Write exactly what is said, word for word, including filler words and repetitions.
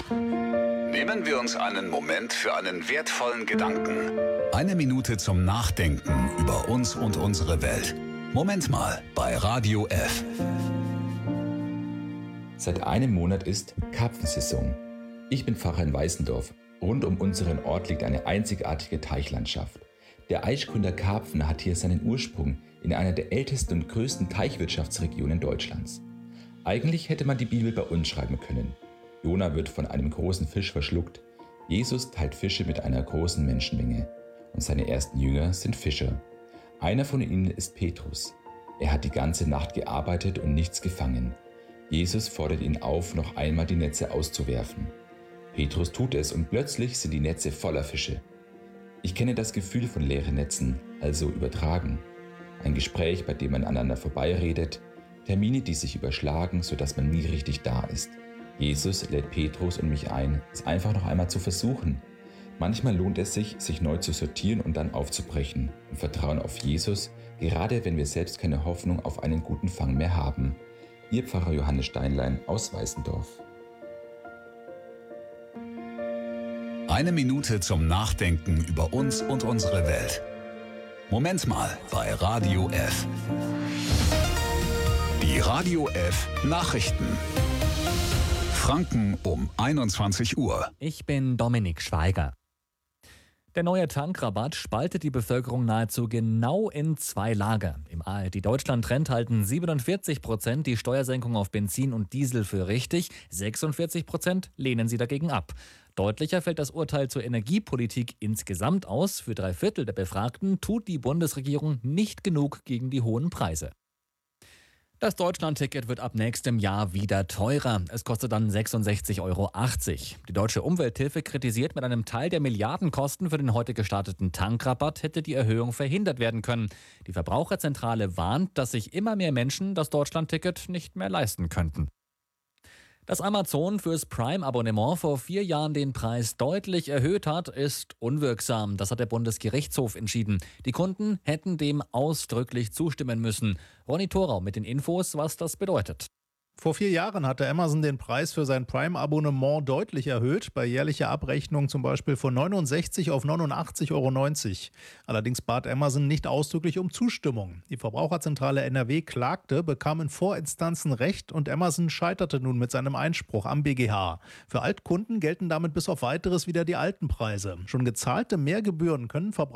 Nehmen wir uns einen Moment für einen wertvollen Gedanken. Eine Minute zum Nachdenken über uns und unsere Welt. Moment mal bei Radio F. Seit einem Monat ist Karpfensaison. Ich bin Pfarrer in Weißendorf. Rund um unseren Ort liegt eine einzigartige Teichlandschaft. Der Aischgründer Karpfen hat hier seinen Ursprung in einer der ältesten und größten Teichwirtschaftsregionen Deutschlands. Eigentlich hätte man die Bibel bei uns schreiben können. Jona wird von einem großen Fisch verschluckt. Jesus teilt Fische mit einer großen Menschenmenge. Und seine ersten Jünger sind Fischer. Einer von ihnen ist Petrus. Er hat die ganze Nacht gearbeitet und nichts gefangen. Jesus fordert ihn auf, noch einmal die Netze auszuwerfen. Petrus tut es und plötzlich sind die Netze voller Fische. Ich kenne das Gefühl von leeren Netzen, also übertragen. Ein Gespräch, bei dem man aneinander vorbeiredet, Termine, die sich überschlagen, sodass man nie richtig da ist. Jesus lädt Petrus und mich ein, es einfach noch einmal zu versuchen. Manchmal lohnt es sich, sich neu zu sortieren und dann aufzubrechen und vertrauen auf Jesus, gerade wenn wir selbst keine Hoffnung auf einen guten Fang mehr haben. Ihr Pfarrer Johannes Steinlein aus Weißendorf. Eine Minute zum Nachdenken über uns und unsere Welt. Moment mal bei Radio F. Die Radio F Nachrichten. Franken um einundzwanzig Uhr. Ich bin Dominik Schweiger. Der neue Tankrabatt spaltet die Bevölkerung nahezu genau in zwei Lager. Im A R D Deutschland-Trend halten siebenundvierzig Prozent die Steuersenkung auf Benzin und Diesel für richtig, sechsundvierzig Prozent lehnen sie dagegen ab. Deutlicher fällt das Urteil zur Energiepolitik insgesamt aus. Für drei Viertel der Befragten tut die Bundesregierung nicht genug gegen die hohen Preise. Das Deutschland-Ticket wird ab nächstem Jahr wieder teurer. Es kostet dann sechsundsechzig Euro achtzig. Die Deutsche Umwelthilfe kritisiert, mit einem Teil der Milliardenkosten für den heute gestarteten Tankrabatt hätte die Erhöhung verhindert werden können. Die Verbraucherzentrale warnt, dass sich immer mehr Menschen das Deutschland-Ticket nicht mehr leisten könnten. Dass Amazon fürs Prime-Abonnement vor vier Jahren den Preis deutlich erhöht hat, ist unwirksam. Das hat der Bundesgerichtshof entschieden. Die Kunden hätten dem ausdrücklich zustimmen müssen. Ronny Thorau mit den Infos, was das bedeutet. Vor vier Jahren hatte Amazon den Preis für sein Prime-Abonnement deutlich erhöht, bei jährlicher Abrechnung zum Beispiel von neunundsechzig auf neunundachtzig Euro neunzig. Allerdings bat Amazon nicht ausdrücklich um Zustimmung. Die Verbraucherzentrale N R W klagte, bekam in Vorinstanzen Recht und Amazon scheiterte nun mit seinem Einspruch am B G H. Für Altkunden gelten damit bis auf Weiteres wieder die alten Preise. Schon gezahlte Mehrgebühren können Verbraucher